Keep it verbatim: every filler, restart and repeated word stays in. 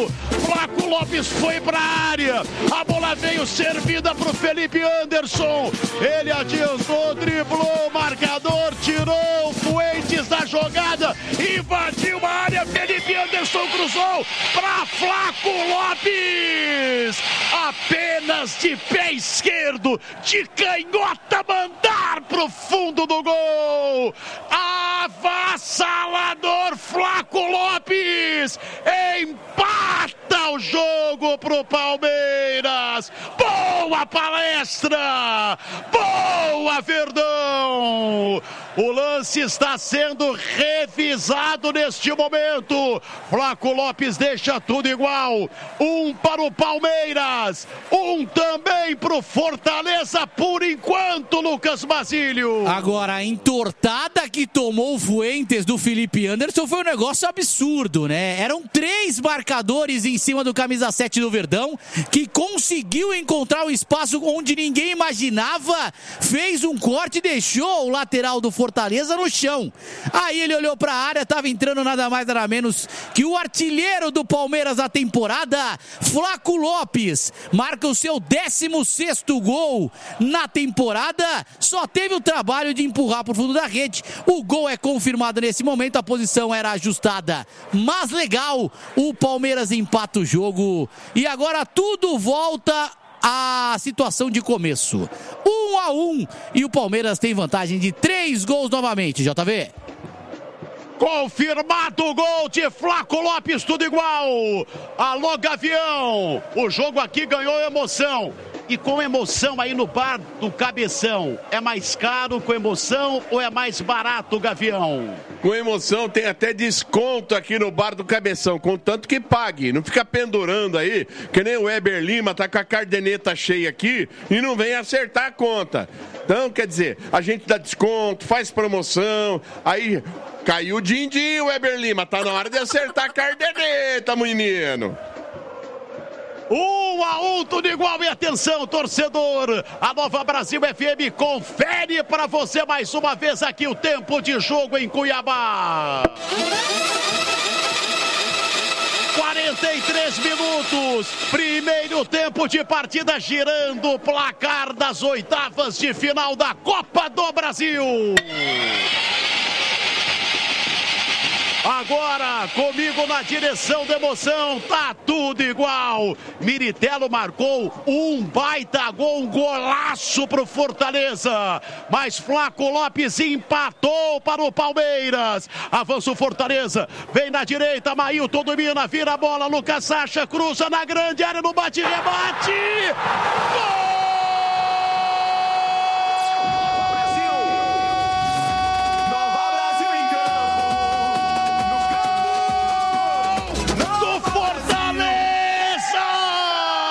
Flaco Lopes foi pra área. A bola veio servida pro Felipe Anderson. Ele adiantou, driblou o marcador, tirou o Fuentes da jogada, invadiu a área. Felipe Anderson cruzou pra Flaco Lopes. Apenas de pé esquerdo, de canhota, mandar pro fundo do gol. Avassalador Flaco Lopes. Empata o jogo pro Palmeiras. Boa palestra. Boa, Verdão. O lance está sendo revisado neste momento. Flaco Lopes deixa tudo igual. Um para o Palmeiras, um também para o Fortaleza por enquanto, Lucas Basílio. Agora, a entortada que tomou o Fuentes do Felipe Anderson foi um negócio absurdo, né? Eram três marcadores em cima do camisa sete do Verdão, que conseguiu encontrar o espaço onde ninguém imaginava, fez um corte e deixou o lateral do Fortaleza no chão. Aí ele olhou para a área, estava entrando nada mais nada menos que o artilheiro do Palmeiras da temporada, Flaco Lopes, marca o seu décimo sexto gol na temporada, só teve o trabalho de empurrar para o fundo da rede. O gol é confirmado nesse momento, a posição era ajustada, mas legal, o Palmeiras empata o jogo e agora tudo volta a situação de começo, um a um, e o Palmeiras tem vantagem de três gols novamente, J V. Confirmado o gol de Flaco Lopes, tudo igual. Alô, Gavião, o jogo aqui ganhou emoção. E com emoção aí no bar do Cabeção, é mais caro com emoção ou é mais barato, Gavião? Com emoção tem até desconto aqui no bar do Cabeção, contanto que pague. Não fica pendurando aí, que nem o Weber Lima tá com a cardeneta cheia aqui e não vem acertar a conta. Então, quer dizer, a gente dá desconto, faz promoção, aí caiu o din-din, Weber Lima, tá na hora de acertar a cardeneta, menino. Um a um, tudo igual. E atenção, torcedor, a Nova Brasil F M confere para você mais uma vez aqui o tempo de jogo em Cuiabá. quarenta e três minutos, primeiro tempo de partida, girando o placar das oitavas de final da Copa do Brasil. Agora, comigo na direção da emoção, tá tudo igual. Miritello marcou um baita gol, um golaço pro Fortaleza. Mas Flaco Lopes empatou para o Palmeiras. Avança o Fortaleza, vem na direita, Mailton domina, vira a bola, Lucas Sacha cruza na grande área, no bate-rebate.